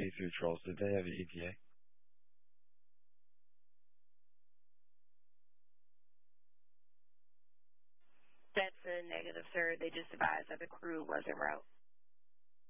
Seafood Trolls, did they have an ETA? That's a negative, sir. They just advised that the crew was en route.